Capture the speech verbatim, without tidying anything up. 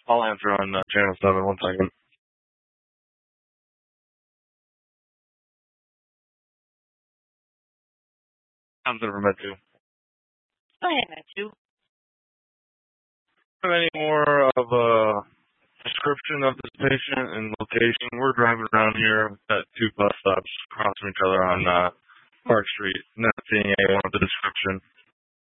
I'll answer on uh, channel seven. One second. Sounds over med two. Go ahead, Matthew. Have any more of a description of this patient and location? We're driving around here at two bus stops across from each other on uh, Park Street, not seeing anyone with the description.